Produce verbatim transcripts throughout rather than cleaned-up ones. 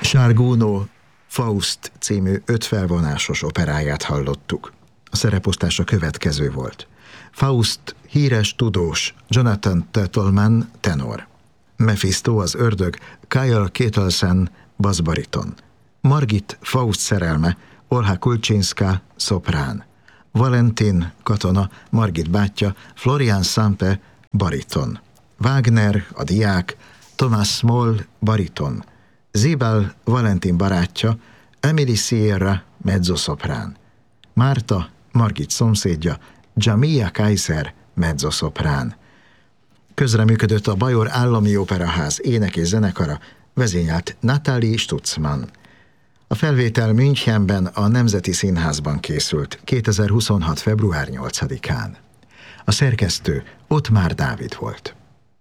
Charles Gounod Faust című öt felvonásos operáját hallottuk. A szereposztás a következő volt. Faust híres tudós, Jonathan Tettleman tenor. Mephisto az ördög, Kyle Ketelsen basszbariton. Margit Faust szerelme, Olha Kulczynska szoprán. Valentin katona, Margit bátyja, Florian Sampe bariton. Wagner a diák, Thomas Small bariton. Zibel Valentin barátja, Emily Sierra mezzoszoprán. Márta, Margit szomszédja, Jamia Kaiser mezzoszoprán. Közreműködött a Bajor Állami Operaház ének- és zenekara, vezényelt Nathalie Stutzmann. A felvétel Münchenben a Nemzeti Színházban készült kétezer-huszonhat. február nyolcadikán. A szerkesztő Ottmár Dávid volt.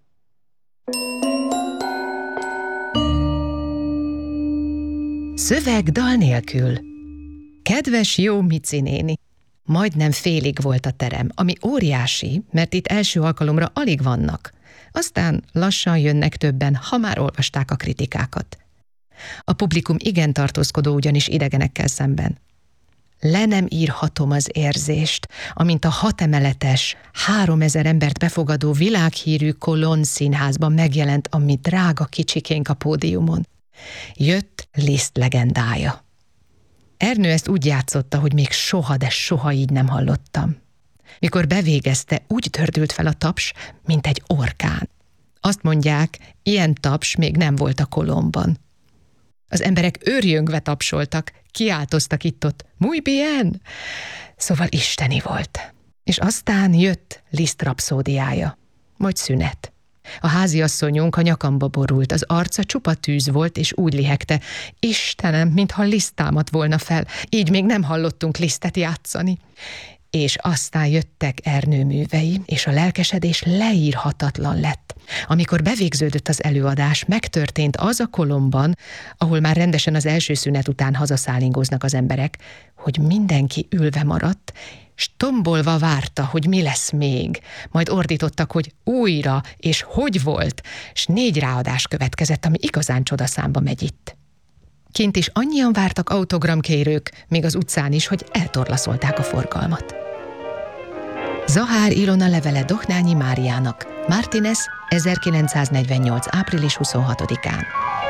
Szöveg dal nélkül. Kedves jó Mici néni! Majdnem félig volt a terem, ami óriási, mert itt első alkalomra alig vannak. Aztán lassan jönnek többen, ha már olvasták a kritikákat. A publikum igen tartózkodó ugyanis idegenekkel szemben. Le nem írhatom az érzést, amint a hatemeletes, háromezer embert befogadó világhírű Cologne színházban megjelent a mi drága kicsikénk a pódiumon. Jött Liszt legendája. Ernő ezt úgy játszotta, hogy még soha, de soha így nem hallottam. Mikor bevégezte, úgy tördült fel a taps, mint egy orkán. Azt mondják, ilyen taps még nem volt a Colomban. Az emberek őrjöngve tapsoltak, kiáltoztak itt-ott, muy bien! Szóval isteni volt. És aztán jött Liszt rapszódiája, majd szünet. A háziasszonyunk a nyakamba borult, az arca csupa tűz volt, és úgy lihegte, Istenem, mintha Liszt támadt volna fel, így még nem hallottunk Lisztet játszani. És aztán jöttek Ernő művei, és a lelkesedés leírhatatlan lett. Amikor bevégződött az előadás, megtörtént az a Colomban, ahol már rendesen az első szünet után hazaszállingóznak az emberek, hogy mindenki ülve maradt, s tombolva várta, hogy mi lesz még. Majd ordítottak, hogy újra, és hogy volt, s négy ráadás következett, ami igazán csodaszámba megy itt. Kint is annyian vártak autogramkérők, még az utcán is, hogy eltorlaszolták a forgalmat. Zahár Ilona levele Dohnányi Máriának, Martinez, ezerkilencszáznegyvennyolc. április huszonhatodikán.